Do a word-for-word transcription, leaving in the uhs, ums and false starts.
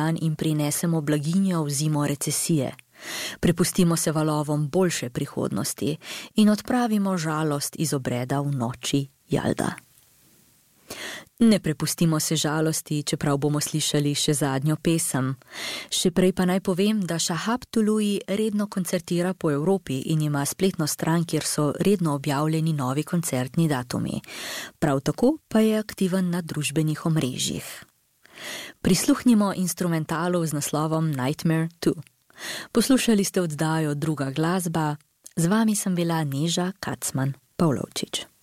dan in prinesemo blaginjo v zimo recesije. Prepustimo se valovom boljše prihodnosti in odpravimo žalost iz obreda v noči Jalda. Ne prepustimo se žalosti, čeprav bomo slišali še zadnjo pesem. Še prej pa naj povem, da Shahab Tuluji redno koncertira po Evropi in ima spletno stran, kjer so redno objavljeni novi koncertni datumi. Prav tako pa je aktiven na družbenih omrežjih. Prisluhnimo instrumentalu z naslovom Nightmare two. Poslušali ste oddajo Druga glasba, z vami sem bila Neža Kacman Pavlovčič.